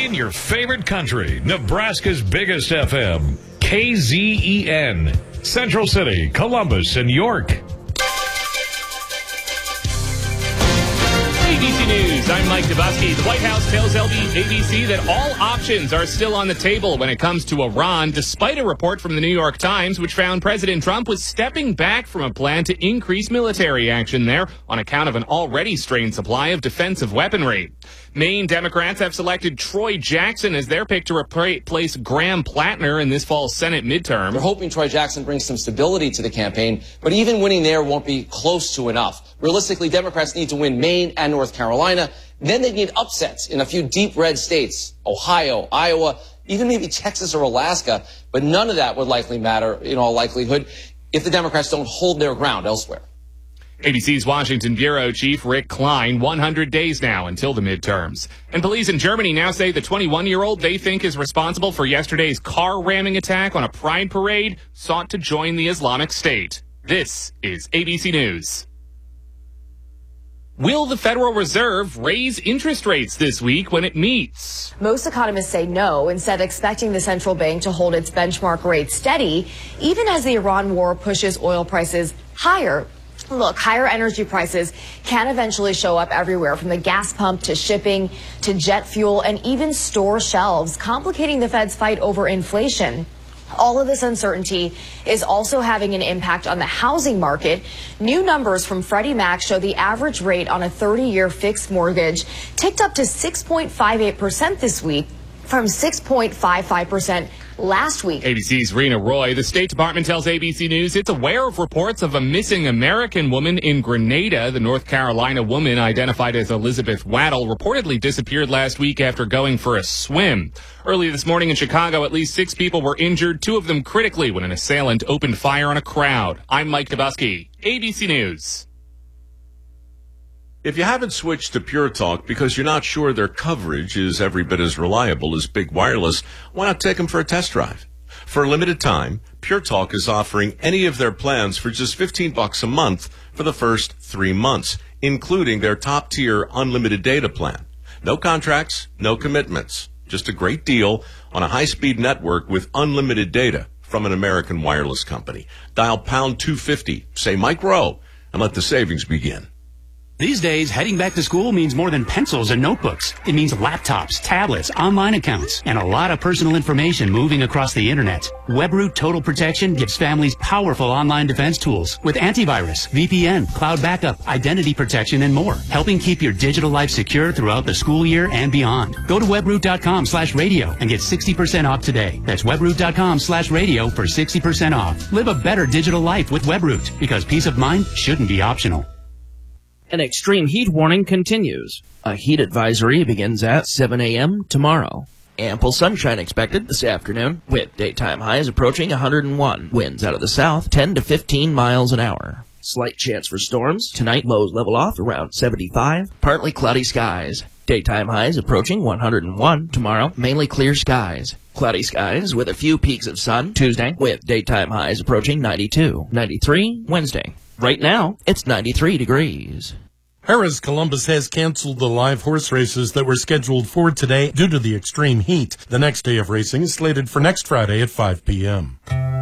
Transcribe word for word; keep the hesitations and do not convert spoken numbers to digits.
Playing your favorite country, Nebraska's biggest F M, K Z E N, Central City, Columbus, and York. A B C News, I'm Mike Dubusky. The White House tells A B C that all options are still on the table when it comes to Iran, despite a report from the New York Times which found President Trump was stepping back from a plan to increase military action there on account of an already strained supply of defensive weaponry. Maine Democrats have selected Troy Jackson as their pick to replace Graham Plattner in this fall's Senate midterm. They're hoping Troy Jackson brings some stability to the campaign, but even winning there won't be close to enough. Realistically, Democrats need to win Maine and North Carolina. Then they need upsets in a few deep red states, Ohio, Iowa, even maybe Texas or Alaska. But none of that would likely matter in all likelihood if the Democrats don't hold their ground elsewhere. A B C's Washington Bureau Chief Rick Klein, one hundred days now until the midterms. And police in Germany now say the twenty-one-year-old they think is responsible for yesterday's car ramming attack on a pride parade sought to join the Islamic State. This is A B C News. Will the Federal Reserve raise interest rates this week when it meets? Most economists say no, instead expecting the central bank to hold its benchmark rate steady, even as the Iran war pushes oil prices higher. Look, higher energy prices can eventually show up everywhere, from the gas pump to shipping to jet fuel and even store shelves, complicating the Fed's fight over inflation. All of this uncertainty is also having an impact on the housing market. New numbers from Freddie Mac show the average rate on a thirty-year fixed mortgage ticked up to six point five eight percent this week from six point five five percent last week. A B C's Rena Roy. The State Department tells A B C News it's aware of reports of a missing American woman in Grenada. The North Carolina woman, identified as Elizabeth Waddle, reportedly disappeared last week after going for a swim. Early this morning in Chicago, at least six people were injured, two of them critically, when an assailant opened fire on a crowd. I'm Mike Dubusky, A B C News. If you haven't switched to Pure Talk because you're not sure their coverage is every bit as reliable as Big Wireless, why not take them for a test drive? For a limited time, Pure Talk is offering any of their plans for just fifteen bucks a month for the first three months, including their top-tier unlimited data plan. No contracts, no commitments. Just a great deal on a high-speed network with unlimited data from an American wireless company. Dial pound two fifty, say Mike Rowe, and let the savings begin. These days, heading back to school means more than pencils and notebooks. It means laptops, tablets, online accounts, and a lot of personal information moving across the internet. WebRoot Total Protection gives families powerful online defense tools with antivirus, V P N, cloud backup, identity protection, and more, helping keep your digital life secure throughout the school year and beyond. Go to webroot.com slash radio and get sixty percent off today. That's webroot.com slash radio for sixty percent off. Live a better digital life with WebRoot, because peace of mind shouldn't be optional. An extreme heat warning continues. A heat advisory begins at seven a.m. tomorrow. Ample sunshine expected this afternoon, with daytime highs approaching one hundred one. Winds out of the south, ten to fifteen miles an hour. Slight chance for storms. Tonight, lows level off around seventy-five. Partly cloudy skies. Daytime highs approaching one hundred one. Tomorrow, mainly clear skies. Cloudy skies with a few peaks of sun. Tuesday, with daytime highs approaching ninety-two. ninety-three Wednesday. Right now, it's ninety-three degrees. Harrah's Columbus has canceled the live horse races that were scheduled for today due to the extreme heat. The next day of racing is slated for next Friday at five p.m.